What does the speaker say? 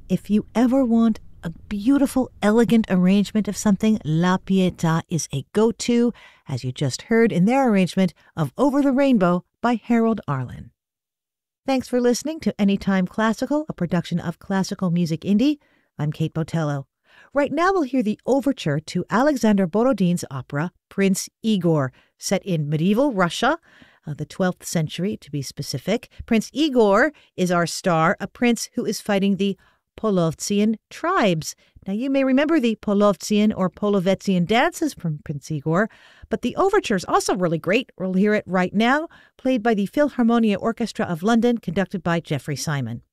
If you ever want a beautiful, elegant arrangement of something, La Pietà is a go-to, as you just heard in their arrangement of Over the Rainbow by Harold Arlen. Thanks for listening to Anytime Classical, a production of Classical Music Indie. I'm Kate Botello. Right now we'll hear the overture to Alexander Borodin's opera, Prince Igor, set in medieval Russia, the 12th century to be specific. Prince Igor is our star, a prince who is fighting the Polovtsian tribes. Now, you may remember the Polovtsian or Polovetzian dances from Prince Igor, but the overture is also really great. We'll hear it right now, played by the Philharmonia Orchestra of London, conducted by Jeffrey Simon.